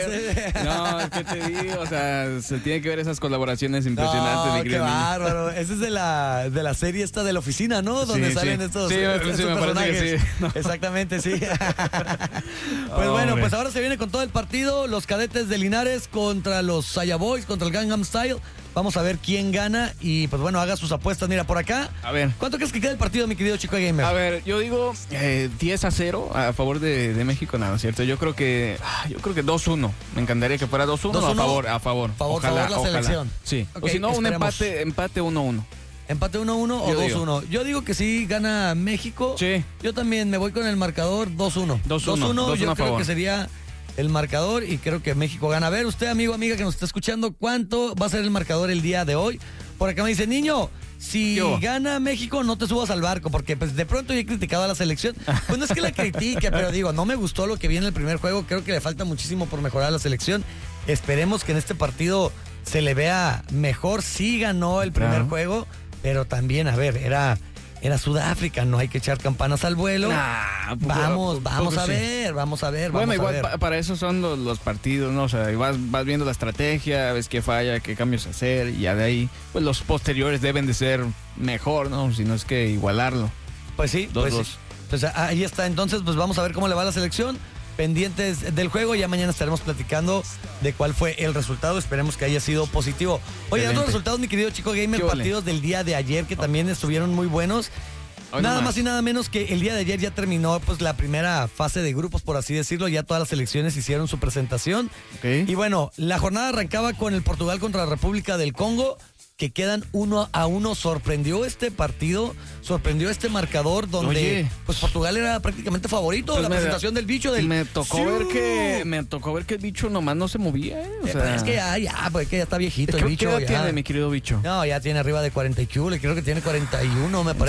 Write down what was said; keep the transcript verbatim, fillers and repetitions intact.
No, ¿qué te digo? O sea, se tiene que ver esas colaboraciones impresionantes. No, mi qué querido niño. bárbaro. Ese es de la, de la serie esta de La Oficina, ¿no? Donde Sí, salen sí. estos, Sí, estos sí, me parece personajes. que sí. No. Exactamente, sí. Pues Oh, bueno, hombre. pues ahora se viene con todo el partido. Los Cadetes de Linares contra los Saya Boys, contra el Gangnam Style. Vamos a ver quién gana y pues bueno, haga sus apuestas. Mira, por acá. A ver. ¿Cuánto crees que queda el partido, mi querido Chico Gamer? A ver, yo digo eh, diez a cero a favor de, de México, nada, ¿cierto? Yo creo que ah, yo creo que dos uno. Me encantaría que fuera dos uno a favor, a favor. Favor, Ojalá, favor la ojalá. selección. Sí. Ok, o si no, un esperemos. empate, empate uno uno. ¿Empate uno uno o Yo dos digo. uno? Yo digo que sí gana México. Sí. Yo también me voy con el marcador dos uno. dos uno, dos uno Yo a creo favor. que sería el marcador y creo que México gana. A ver, usted, amigo, amiga que nos está escuchando, ¿cuánto va a ser el marcador el día de hoy? Por acá me dice, niño, si Yo. gana México, no te subas al barco, porque pues de pronto yo he criticado a la selección. Pues no es que la critique, pero digo, no me gustó lo que vi en el primer juego. Creo que le falta muchísimo por mejorar a la selección. Esperemos que en este partido se le vea mejor. Sí ganó el primer Claro. juego, pero también, a ver, era, era Sudáfrica, no hay que echar campanas al vuelo. Nah, poco- Vamos, poco vamos a sí. ver, vamos a ver, Bueno, vamos a igual ver. pa- para eso son los, los partidos, ¿no? O sea, vas, vas viendo la estrategia, ves qué falla, qué cambios hacer, y ya de ahí, pues los posteriores deben de ser mejor, ¿no? Si no es que igualarlo. Pues sí, Dos, pues, dos. sí. Pues ahí está. Entonces, pues vamos a ver cómo le va a la selección. Pendientes del juego. Ya mañana estaremos platicando de cuál fue el resultado. Esperemos que haya sido positivo. Oye, Excelente. otros resultados, mi querido Chico Gamer, ¿Qué ole? partidos del día de ayer que también estuvieron muy buenos. Hoy Nada nomás. más y nada menos que el día de ayer ya terminó pues la primera fase de grupos, por así decirlo. Ya todas las selecciones hicieron su presentación. Ok. Y bueno, la jornada arrancaba con el Portugal contra la República del Congo, que quedan uno a uno. Sorprendió este partido, sorprendió este marcador donde Oye. pues Portugal era prácticamente favorito. Pues la me- presentación del bicho del... Me tocó ¡Sí! ver que me tocó ver que el bicho nomás no se movía, ¿eh? O Eh, sea, pero es que ya, ya, pues que ya está viejito el ¿qué, bicho. ¿qué edad ya. tiene mi querido bicho? No, ya tiene arriba de cuarenta y cuatro, creo que tiene cuarenta y uno, me ¿En parece.